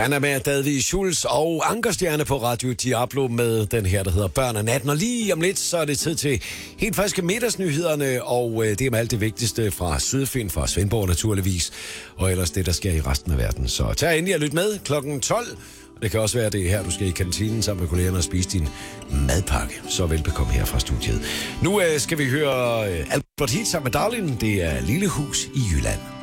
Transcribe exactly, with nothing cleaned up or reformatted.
Anna med David Schulz og Ankerstjerne på Radio Diablo med den her, der hedder Børn af natten. Og lige om lidt, så er det tid til helt friske middagsnyhederne, og øh, det er med alt det vigtigste fra Sydfyn, fra Svendborg naturligvis, og ellers det, der sker i resten af verden. Så tag endelig og lyt med klokken tolv. Det kan også være det her, du skal i kantinen sammen med kollegerne og spise din madpakke. Så velbekomme her fra studiet. Nu øh, skal vi høre øh, Albert Heat sammen med Darlene. Det er Lille Hus i Jylland.